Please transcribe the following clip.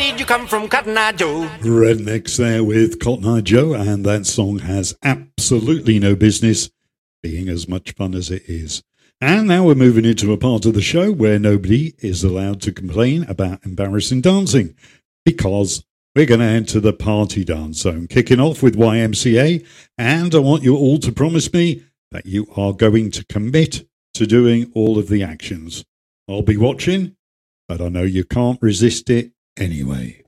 did you come from, Cotton Eye Joe? Rednecks there with Cotton Eye Joe, and that song has absolutely no business being as much fun as it is. And now we're moving into a part of the show where nobody is allowed to complain about embarrassing dancing, because we're going to enter the party dance zone, kicking off with YMCA, and I want you all to promise me that you are going to commit to doing all of the actions. I'll be watching, but I know you can't resist it anyway.